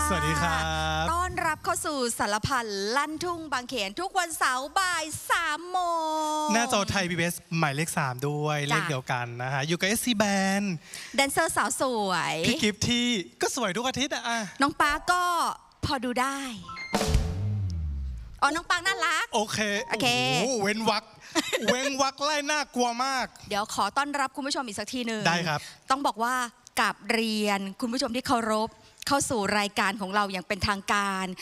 สวัสดีครับต้อนรับเข้าสู่สารพันลั่นทุ่งบางเขนทุกวันเสาร์บ่าย3 โมงหน้าจอไทย PBS หมายเลข 3 ด้วยเลขเดียวกันนะฮะอยู่กับ SC Band แดนเซอร์สาวสวยพี่กิฟต์ที่ก็สวยทุกอาทิตย์อะน้องปาก็พอดูได้อ๋อน้องปางน่ารักโอเคเว้นวักไล่น่ากลัวมากเดี๋ยวขอต้อนรับคุณผู้ชมอีกสักทีหนึ่งได้ครับต้องบอกว่ากับเรียนคุณผู้ชมที่เคารพเข้าสู่รายการของเราอย่างเป็นทางการ